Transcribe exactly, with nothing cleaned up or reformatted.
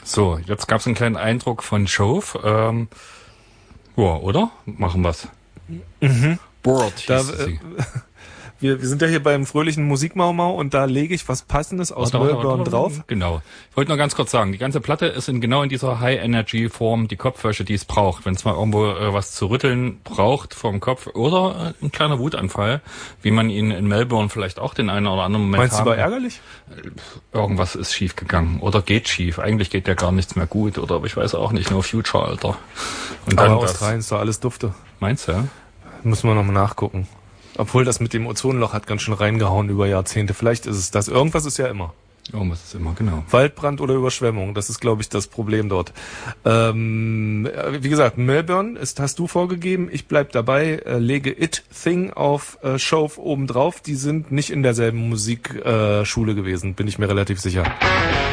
So, jetzt gab es einen kleinen Eindruck von Chauve. Ähm, ja, oder? Machen wir's. Mhm. Board da, hieß sie. Äh, wir, wir sind ja hier beim fröhlichen Musikmaumau und da lege ich was Passendes aus Warte, Melbourne warte, warte, drauf. Genau. Ich wollte nur ganz kurz sagen, die ganze Platte ist in genau in dieser High-Energy-Form die Kopfwäsche, die es braucht. Wenn es mal irgendwo äh, was zu rütteln braucht vom Kopf oder äh, ein kleiner Wutanfall, wie man ihn in Melbourne vielleicht auch den einen oder anderen Moment Meinst du, haben. war ärgerlich? Irgendwas ist schief gegangen oder geht schief. Eigentlich geht ja gar nichts mehr gut oder ich weiß auch nicht, nur Future, Alter. Und Aber dann Australien ist doch alles dufte. Meinst du? Müssen wir nochmal nachgucken. Obwohl das mit dem Ozonloch hat ganz schön reingehauen über Jahrzehnte. Vielleicht ist es das. Irgendwas ist ja immer. Irgendwas ist immer, genau. Waldbrand oder Überschwemmung, das ist, glaube ich, das Problem dort. Ähm, wie gesagt, Melbourne ist, hast du vorgegeben. Ich bleib dabei, äh, lege It Thing auf äh, Chauve oben drauf. Die sind nicht in derselben Musikschule äh, Schule gewesen, bin ich mir relativ sicher.